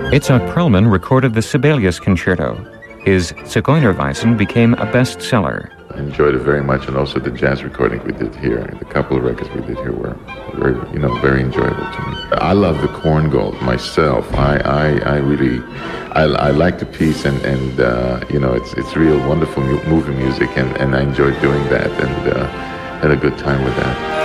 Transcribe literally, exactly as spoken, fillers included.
Itzhak Perlman recorded the Sibelius Concerto. His Zigeunerweisen became a bestseller. I enjoyed it very much, and also the jazz recording we did here. The couple of records we did here were very, you know, very enjoyable to me. I love the Korngold myself. I, I, I really, I, I like the piece, and, and uh, you know, it's it's real wonderful movie music, and, and I enjoyed doing that, and uh, had a good time with that.